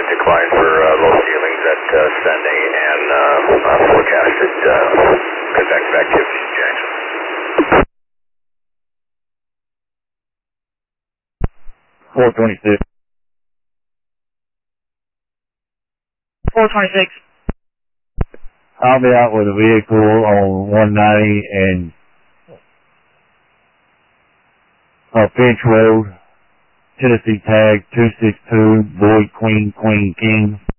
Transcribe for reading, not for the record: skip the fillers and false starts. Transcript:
decline for low ceilings at Sending and forecasted convective activity in Jackson. 426. 426. I'll be out with a vehicle on 190 and Finch Road, Tennessee tag 262, Boyd, Queen, King.